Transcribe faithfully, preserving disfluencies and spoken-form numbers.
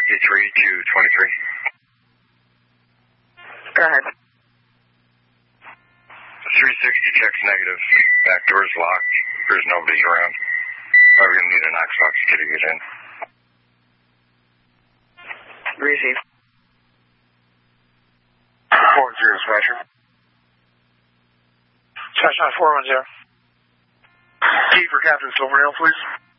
sixty-three to twenty-three. Go ahead. three sixty checks negative. Back door's locked. There's nobody around. We're going to need a Knox box kid to get in. Receive. four one zero, Smasher. Smasher four one zero. Key for Captain Silverhill, please.